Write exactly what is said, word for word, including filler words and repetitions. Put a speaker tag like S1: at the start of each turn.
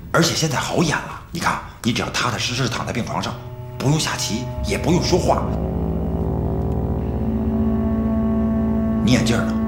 S1: 而且现在好演了，你看，你只要踏踏实实躺在病床上，不用下棋，也不用说话，你眼镜呢？